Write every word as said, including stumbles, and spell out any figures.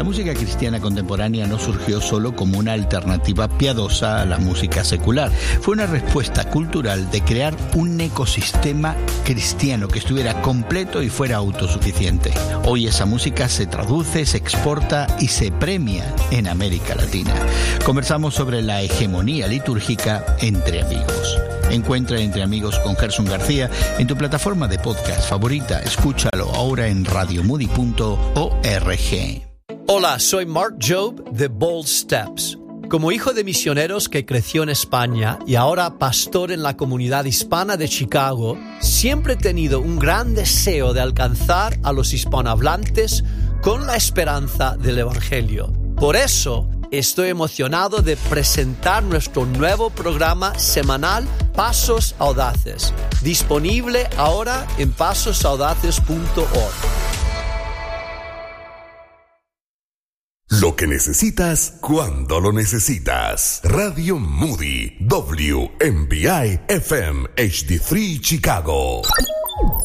La música cristiana contemporánea no surgió solo como una alternativa piadosa a la música secular. Fue una respuesta cultural de crear un ecosistema cristiano que estuviera completo y fuera autosuficiente. Hoy esa música se traduce, se exporta y se premia en América Latina. Conversamos sobre la hegemonía litúrgica entre amigos. Encuentra Entre Amigos con Gerson García en tu plataforma de podcast favorita. Escúchalo ahora en radio moody punto org. Hola, soy Mark Job de Bold Steps. Como hijo de misioneros que creció en España y ahora pastor en la comunidad hispana de Chicago, siempre he tenido un gran deseo de alcanzar a los hispanohablantes con la esperanza del Evangelio. Por eso, estoy emocionado de presentar nuestro nuevo programa semanal Pasos Audaces, disponible ahora en pasos audaces punto org. Lo que necesitas cuando lo necesitas. Radio Moody, W M B I F M H D tres Chicago.